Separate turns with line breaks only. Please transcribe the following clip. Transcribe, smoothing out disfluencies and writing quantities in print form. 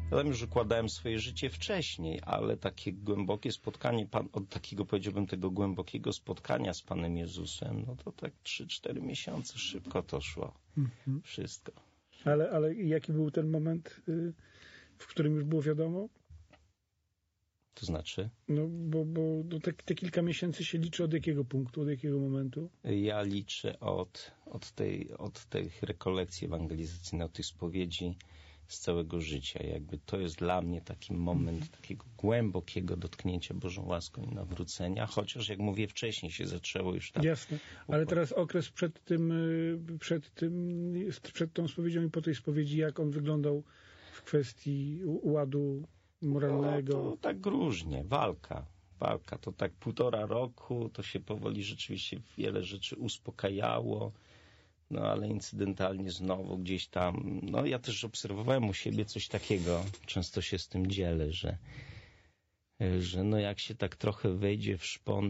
Ja tam już układałem swoje życie wcześniej, ale takie głębokie spotkanie, od takiego, powiedziałbym, tego głębokiego spotkania z Panem Jezusem, no to tak 3-4 miesiące, szybko to szło. Wszystko.
Ale jaki był ten moment, w którym już było wiadomo?
To znaczy?
No, bo te kilka miesięcy się liczy od jakiego punktu, od jakiego momentu?
Ja liczę od tych rekolekcji ewangelizacyjnych, od tych spowiedzi z całego życia. Jakby to jest dla mnie taki moment takiego głębokiego dotknięcia Bożą łaską i nawrócenia, chociaż jak mówię wcześniej się zaczęło już tak.
Jasne, ale teraz okres przed tą spowiedzią i po tej spowiedzi, jak on wyglądał w kwestii ładu moralnego?
No, to tak różnie. Walka to tak 1,5 roku, to się powoli rzeczywiście wiele rzeczy uspokajało, no ale incydentalnie znowu gdzieś tam, no ja też obserwowałem u siebie coś takiego, często się z tym dzielę, że no jak się tak trochę wejdzie w szpon